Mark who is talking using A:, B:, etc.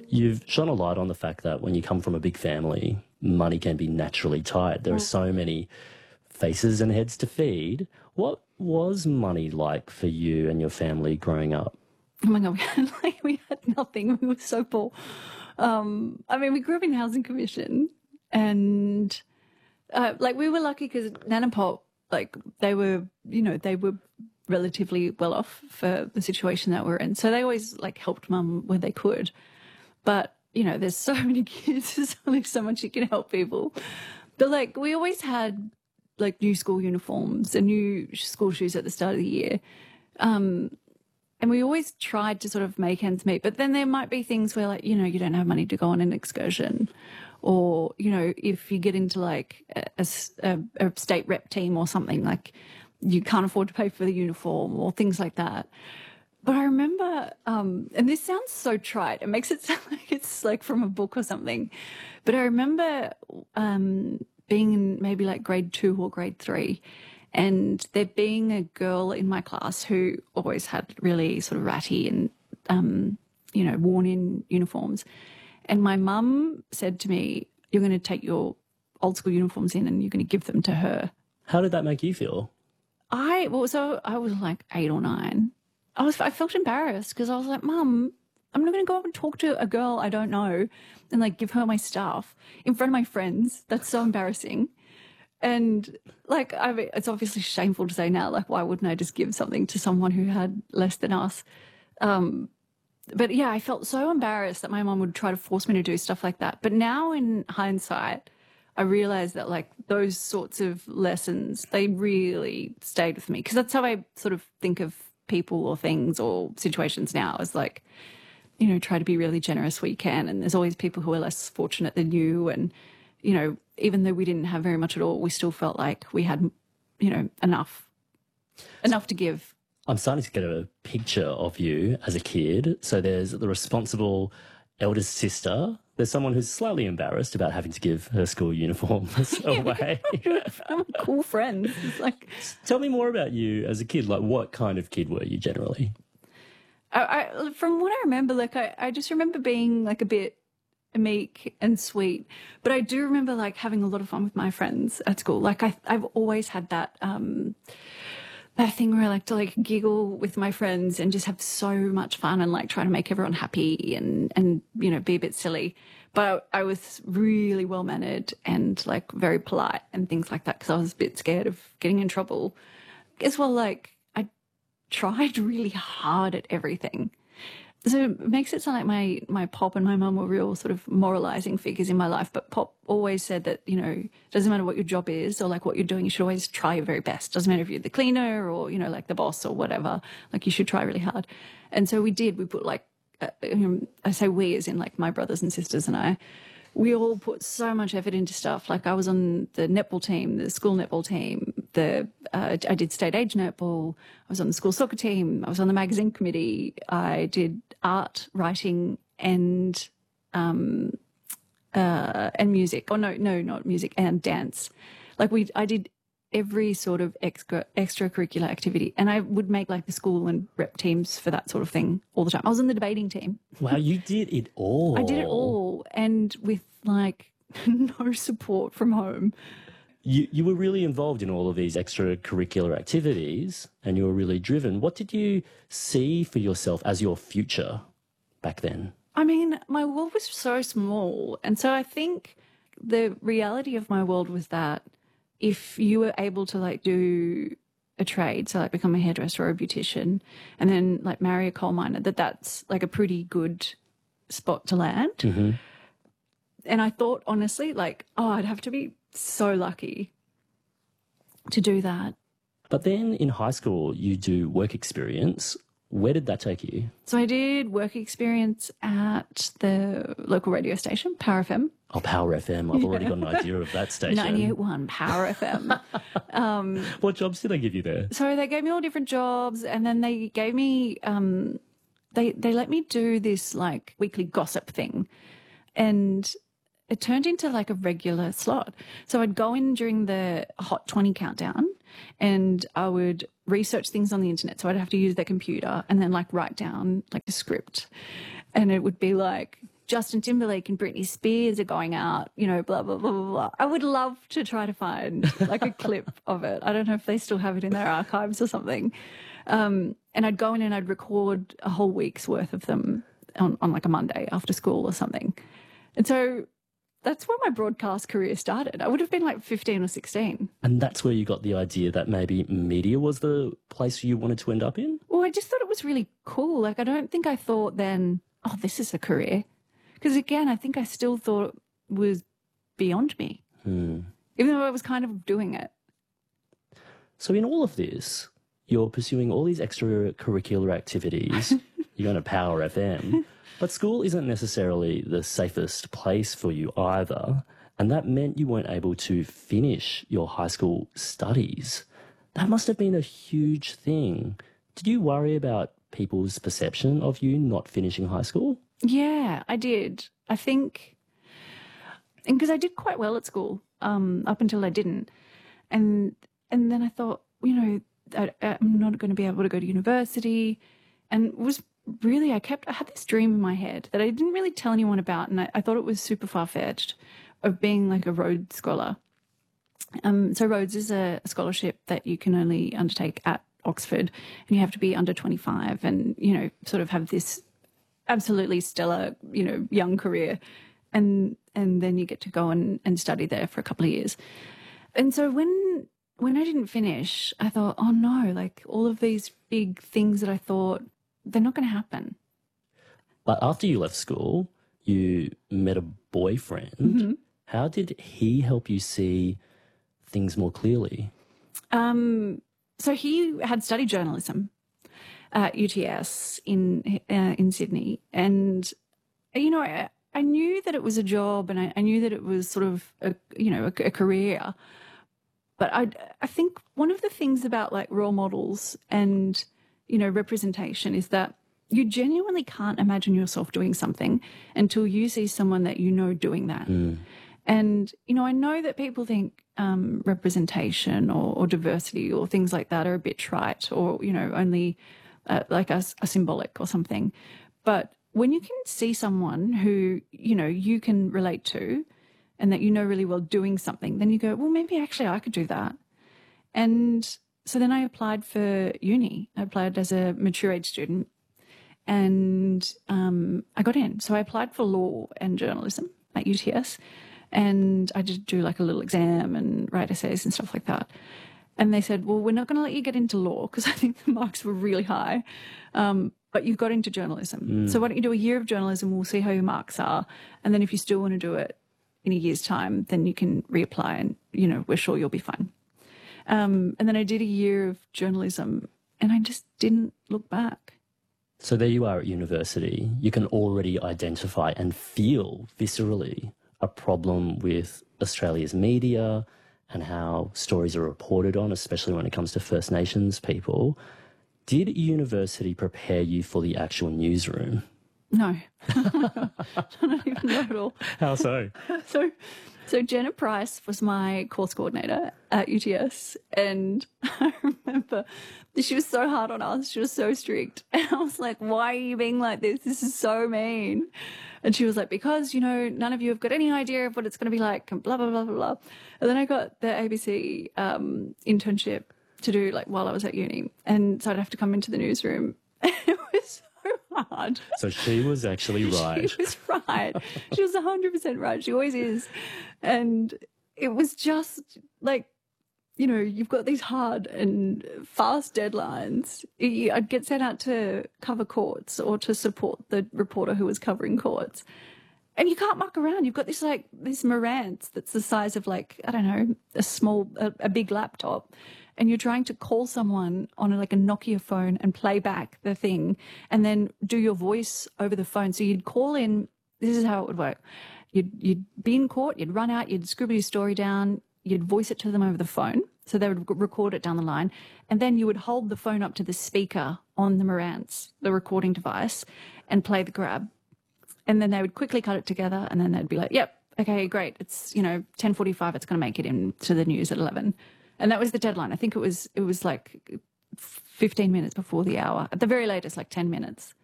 A: You've shone a light on the fact that when you come from a big family, money can be naturally tight. There are so many faces and heads to feed. What was money like for you and your family growing up?
B: Oh my God, we had nothing. We were so poor. We grew up in housing commission, and we were lucky because Nan and Pop, they were relatively well off for the situation that we're in. So they always helped Mum where they could. But, there's so many kids, there's only so much you can help people. But we always had new school uniforms and new school shoes at the start of the year. And we always tried to sort of make ends meet. But then there might be things where you don't have money to go on an excursion, or, if you get into a state rep team or something, you can't afford to pay for the uniform or things like that. But I remember, and this sounds so trite, it makes it sound like it's from a book or something. But I remember being in maybe grade 2 or grade 3, and there being a girl in my class who always had really sort of ratty and, worn in uniforms. And my mum said to me, "You're going to take your old school uniforms in and you're going to give them to her."
A: How did that make you feel?
B: I was 8 or 9. I felt embarrassed because I was like, "Mum, I'm not going to go up and talk to a girl I don't know and give her my stuff in front of my friends. That's so embarrassing." And it's obviously shameful to say now, why wouldn't I just give something to someone who had less than us? But yeah, I felt so embarrassed that my mum would try to force me to do stuff like that. But now in hindsight, I realize that those sorts of lessons, they really stayed with me, because that's how I sort of think of people or things or situations now, is try to be really generous where you can. And there's always people who are less fortunate than you. And, even though we didn't have very much at all, we still felt like we had, enough to give.
A: I'm starting to get a picture of you as a kid. So there's the responsible eldest sister. There's someone who's slightly embarrassed about having to give her school uniforms away.
B: I'm a cool friend.
A: Tell me more about you as a kid. What kind of kid were you generally?
B: From what I remember, I just remember being a bit meek and sweet. But I do remember having a lot of fun with my friends at school. I've always had that that thing where I like to giggle with my friends and just have so much fun and try to make everyone happy and be a bit silly. But I was really well mannered and very polite and things like that, because I was a bit scared of getting in trouble. As well, I tried really hard at everything. So it makes it sound like my Pop and my mum were real sort of moralizing figures in my life. But Pop always said that, it doesn't matter what your job is or what you're doing, you should always try your very best. Doesn't matter if you're the cleaner or, the boss or whatever, you should try really hard. And so we did. We put I say we as in my brothers and sisters and I, we all put so much effort into stuff. I was on the netball team, the school netball team, I did state age netball, I was on the school soccer team, I was on the magazine committee, I did art, writing and music. Oh no, not music, and dance. I did every sort of extracurricular activity, and I would make the school and rep teams for that sort of thing all the time. I was on the debating team.
A: Wow, you did it all.
B: I did it all, and with no support from home.
A: You were really involved in all of these extracurricular activities, and you were really driven. What did you see for yourself as your future back then?
B: My world was so small, and so I think the reality of my world was that if you were able to do a trade, so become a hairdresser or a beautician, and then marry a coal miner, that's a pretty good spot to land.
A: Mm-hmm.
B: And I thought honestly, I'd have to be so lucky to do that.
A: But then in high school, you do work experience. Where did that take you?
B: So I did work experience at the local radio station, Power FM.
A: Oh, Power FM. I've already got an idea of that station.
B: 98.1 Power FM.
A: What jobs did they give you there?
B: So they gave me all different jobs, and then they gave me, they let me do this weekly gossip thing. And it turned into a regular slot. So I'd go in during the Hot 20 countdown and I would research things on the internet. So I'd have to use their computer and then write down a script. And it would be Justin Timberlake and Britney Spears are going out, you know, blah, blah, blah, blah, blah. I would love to try to find like a clip of it. I don't know if they still have it in their archives or something. And I'd go in and I'd record a whole week's worth of them on like a Monday after school or something. And so that's where my broadcast career started. I would have been like 15 or 16.
A: And that's where you got the idea that maybe media was the place you wanted to end up in?
B: Well, I just thought it was really cool. Like, I don't think I thought then, oh, this is a career. Because again, I think I still thought it was beyond me, even though I was kind of doing it.
A: So in all of this, you're pursuing all these extracurricular activities. You're going to Power FM. But school isn't necessarily the safest place for you either. And that meant you weren't able to finish your high school studies. That must have been a huge thing. Did you worry about people's perception of you not finishing high school?
B: Yeah, I did. I think, and because I did quite well at school up until I didn't. And then I thought, you know, I'm not going to be able to go to university. And was really, I had this dream in my head that I didn't really tell anyone about, and I thought it was super far-fetched, of being like a Rhodes Scholar. So Rhodes is a scholarship that you can only undertake at Oxford, and you have to be under 25 and, you know, sort of have this absolutely stellar, you know, young career. And then you get to go and study there for a couple of years. And so when I didn't finish, I thought, oh no, like all of these big things that I thought, they're not going to happen.
A: But after you left school, you met a boyfriend. How did he help you see things more clearly?
B: So he had studied journalism at UTS in Sydney. And, you know, I knew that it was a job, and I knew that it was sort of, a career. But I think one of the things about like role models and, you know, representation is that you genuinely can't imagine yourself doing something until you see someone that you know doing that. And, you know, I know that people think representation or diversity or things like that are a bit trite or, you know, only like a symbolic or something. But when you can see someone who, you know, you can relate to and that you know really well doing something, then you go, well, maybe actually I could do that. And so then I applied for uni. I applied as a mature age student, and I got in. So I applied for law and journalism at UTS, and I did do like a little exam and write essays and stuff like that. And they said, well, we're not going to let you get into law because I think the marks were really high, but you got into journalism. So why don't you do a year of journalism? We'll see how your marks are. And then if you still want to do it in a year's time, then you can reapply and, you know, we're sure you'll be fine. And then I did a year of journalism and I just didn't look back.
A: So there you are at university. You can already identify and feel viscerally a problem with Australia's media and how stories are reported on, especially when it comes to First Nations people. Did university prepare you for the actual newsroom?
B: No, not even know at all.
A: How so?
B: So Jenna Price was my course coordinator at UTS, and I remember she was so hard on us. She was so strict. And I was like, why are you being like this? This is so mean. And she was like, because, you know, none of you have got any idea of what it's going to be like, and blah, blah, blah, blah, blah. And then I got the ABC internship to do, like, while I was at uni. And so I'd have to come into the newsroom. It was so hard.
A: So she was actually right.
B: She was right. She was 100% right. She always is. And it was just like, you know, you've got these hard and fast deadlines. I'd get sent out to cover courts or to support the reporter who was covering courts. And you can't muck around. You've got this Marantz that's the size of, like, I don't know, a big laptop. And you're trying to call someone on a Nokia phone and play back the thing and then do your voice over the phone. So you'd call in, this is how it would work. You'd be in court, you'd run out, you'd scribble your story down, you'd voice it to them over the phone. So they would record it down the line. And then you would hold the phone up to the speaker on the Marantz, the recording device, and play the grab. And then they would quickly cut it together and then they'd be like, yep, okay, great. It's, 10:45, it's going to make it into the news at 11. And that was the deadline. I think it was like 15 minutes before the hour. At the very latest, like 10 minutes.